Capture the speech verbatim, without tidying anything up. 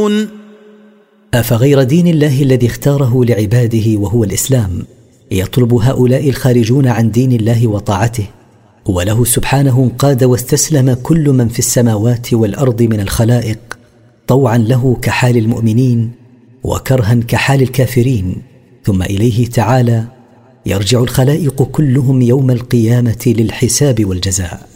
يعدلون أفغير دين الله الذي اختاره لعباده وهو الإسلام يطلب هؤلاء الخارجون عن دين الله وطاعته، وله سبحانه انقاد واستسلم كل من في السماوات والأرض من الخلائق طوعا له كحال المؤمنين وكرها كحال الكافرين، ثم إليه تعالى يرجع الخلائق كلهم يوم القيامة للحساب والجزاء.